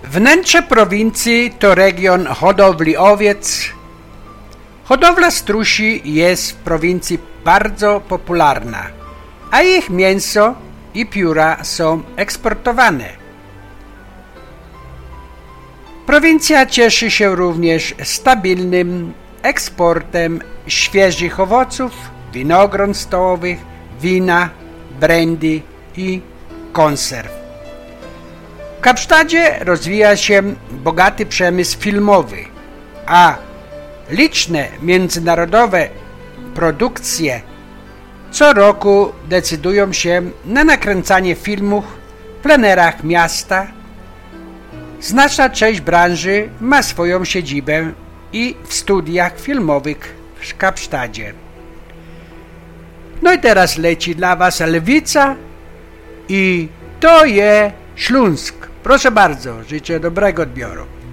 Wnętrze prowincji to region hodowli owiec. Hodowla strusi jest w prowincji bardzo popularna, a ich mięso i pióra są eksportowane. Prowincja cieszy się również stabilnym eksportem świeżych owoców, winogron stołowych, wina, brandy i konserw. W Kapsztadzie rozwija się bogaty przemysł filmowy, a liczne międzynarodowe produkcje co roku decydują się na nakręcanie filmów w plenerach miasta. Znaczna część branży ma swoją siedzibę i w studiach filmowych w Kapsztadzie. No i teraz leci dla Was Lwica i to jest Śląsk. Proszę bardzo, życzę dobrego odbioru.